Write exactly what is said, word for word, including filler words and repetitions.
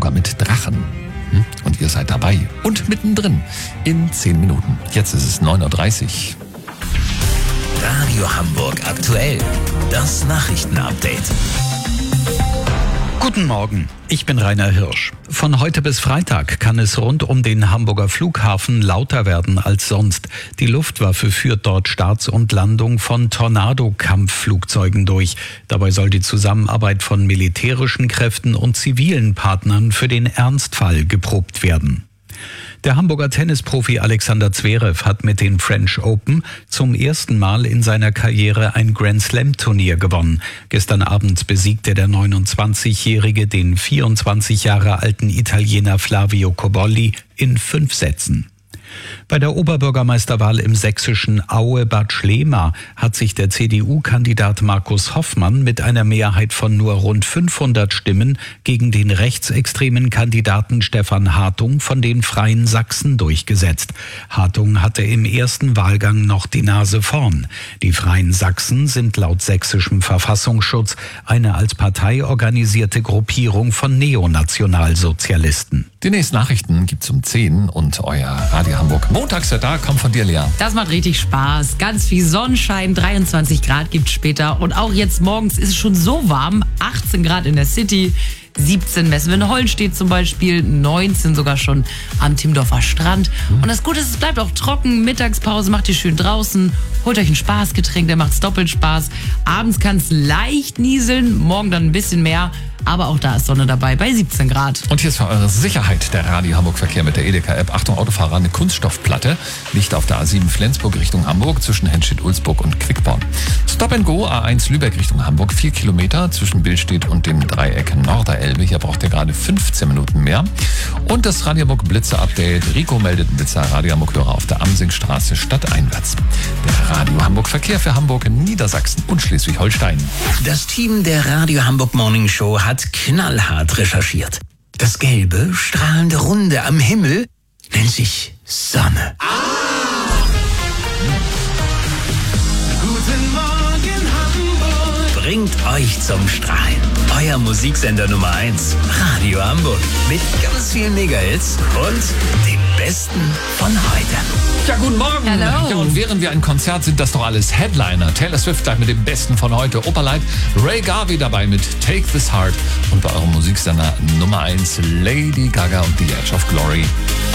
sogar mit Drachen. Hm? Und ihr seid dabei und mittendrin in zehn Minuten. Jetzt ist es neun Uhr dreißig. Radio Hamburg aktuell. Das Nachrichtenupdate. Guten Morgen, ich bin Rainer Hirsch. Von heute bis Freitag kann es rund um den Hamburger Flughafen lauter werden als sonst. Die Luftwaffe führt dort Starts und Landung von Tornado-Kampfflugzeugen durch. Dabei soll die Zusammenarbeit von militärischen Kräften und zivilen Partnern für den Ernstfall geprobt werden. Der Hamburger Tennisprofi Alexander Zverev hat mit den French Open zum ersten Mal in seiner Karriere ein Grand-Slam-Turnier gewonnen. Gestern Abend besiegte der neunundzwanzigjährige den vierundzwanzig Jahre alten Italiener Flavio Cobolli in fünf Sätzen. Bei der Oberbürgermeisterwahl im sächsischen Aue-Bad Schlema hat sich der C D U-Kandidat Markus Hoffmann mit einer Mehrheit von nur rund fünfhundert Stimmen gegen den rechtsextremen Kandidaten Stefan Hartung von den Freien Sachsen durchgesetzt. Hartung hatte im ersten Wahlgang noch die Nase vorn. Die Freien Sachsen sind laut sächsischem Verfassungsschutz eine als Partei organisierte Gruppierung von Neonationalsozialisten. Die nächsten Nachrichten gibt's um zehn und euer Radio Hamburg Montagswetter kommt von dir, Lea. Das macht richtig Spaß. Ganz viel Sonnenschein, dreiundzwanzig Grad gibt's später. Und auch jetzt morgens ist es schon so warm. achtzehn Grad in der City, siebzehn Messwinne-Hollenstedt zum Beispiel, neunzehn sogar schon am Timmendorfer Strand. Und das Gute ist, es bleibt auch trocken. Mittagspause macht ihr schön draußen. Holt euch ein Spaßgetränk, der macht's doppelt Spaß. Abends kann es leicht nieseln, morgen dann ein bisschen mehr. Aber auch da ist Sonne dabei bei siebzehn Grad. Und hier ist für eure Sicherheit der Radio Hamburg Verkehr mit der Edeka-App. Achtung Autofahrer, eine Kunststoffplatte liegt auf der A sieben Flensburg Richtung Hamburg zwischen Henstedt-Ulzburg und Quickborn. Stop and Go A eins Lübeck Richtung Hamburg, vier Kilometer zwischen Billstedt und dem Dreieck Norderelbe. Hier braucht ihr gerade fünfzehn Minuten mehr. Und das Radio Hamburg Blitzer-Update. Rico meldet Blitzer Radio Hamburg-Hörer auf der Amsingstraße stadteinwärts. Der Radio Hamburg Verkehr für Hamburg, Niedersachsen und Schleswig-Holstein. Das Team der Radio Hamburg Morning Show hat knallhart recherchiert. Das gelbe, strahlende Runde am Himmel nennt sich Sonne. Ah! Guten Morgen Hamburg. Bringt euch zum Strahlen. Euer Musiksender Nummer eins, Radio Hamburg. Mit ganz vielen Megahits und dem Besten von heute. Ja, guten Morgen. Hallo. Ja, und während wir ein Konzert sind, das doch alles Headliner. Taylor Swift gleich mit dem Besten von heute. Operlight, Ray Garvey dabei mit Take This Heart. Und bei eurem Musiksender Nummer eins, Lady Gaga und The Edge of Glory.